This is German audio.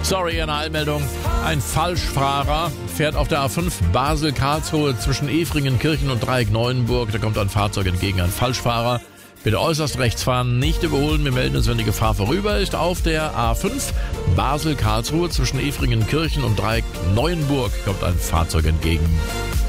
Sorry, eine Eilmeldung. Ein Falschfahrer fährt auf der A5 Basel-Karlsruhe zwischen Efringen-Kirchen und Dreieck-Neuenburg. Da kommt ein Fahrzeug entgegen, ein Falschfahrer. Bitte äußerst rechts fahren, nicht überholen. Wir melden uns, wenn die Gefahr vorüber ist. Auf der A5 Basel-Karlsruhe zwischen Efringen-Kirchen und Dreieck-Neuenburg kommt ein Fahrzeug entgegen.